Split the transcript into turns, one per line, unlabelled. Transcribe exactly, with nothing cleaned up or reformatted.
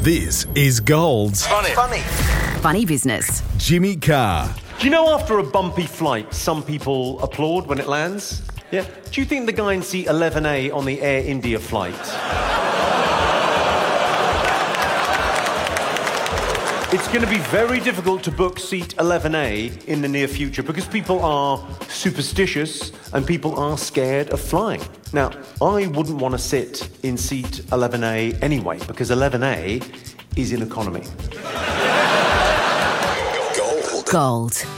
This is Gold's
Funny. Funny.
Funny business.
Jimmy Carr.
Do you know after a bumpy flight, some people applaud when it lands? Yeah. Do you think the guy in seat eleven A on the Air India flight? It's going to be very difficult to book seat eleven A in the near future because people are superstitious and people are scared of flying. Now, I wouldn't want to sit in seat eleven A anyway because eleven A is in economy.
Gold.